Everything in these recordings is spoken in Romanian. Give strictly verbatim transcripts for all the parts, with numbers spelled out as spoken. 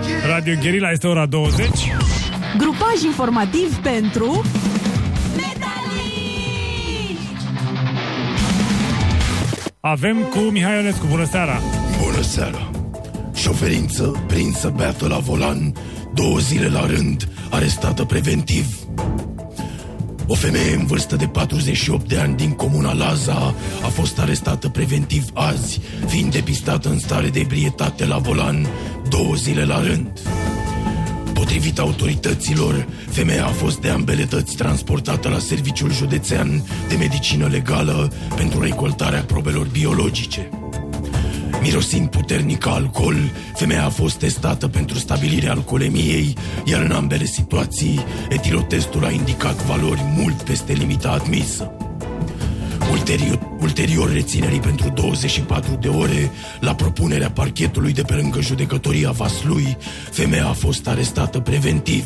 Radio Guerilla, este ora douăzeci. Grupaj informativ pentru Avem cu Mihai Ionescu. Bună seara! Bună seara! Șoferință prinsă beată la volan, două zile la rând, arestată preventiv. O femeie în vârstă de patruzeci și opt de ani din comuna Laza a fost arestată preventiv azi, fiind depistată în stare de ebrietate la volan două zile la rând. Potrivit autorităților, femeia a fost de ambele dăți transportată la Serviciul Județean de Medicină Legală pentru recoltarea probelor biologice. Mirosind puternic alcool, femeia a fost testată pentru stabilirea alcoolemiei, iar în ambele situații, etilotestul a indicat valori mult peste limita admisă. Ulterior, ulterior reținerii pentru douăzeci și patru de ore, la propunerea parchetului de pe lângă judecătoria Vaslui, femeia a fost arestată preventiv.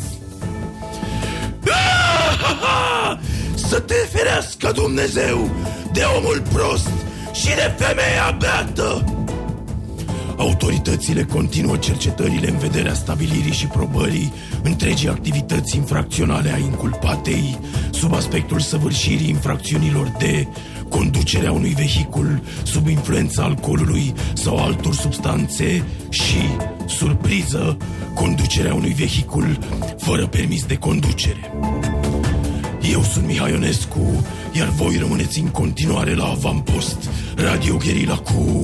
Să te ferească Dumnezeu de omul prost și de femeia beată! Autoritățile continuă cercetările în vederea stabilirii și probării întregii activități infracționale a inculpatei, sub aspectul săvârșirii infracțiunilor de conducerea unui vehicul sub influența alcoolului sau altor substanțe și, surpriză, conducerea unui vehicul fără permis de conducere. Eu sunt Mihai Ionescu, iar voi rămâneți în continuare la avampost Radio Guerilla cu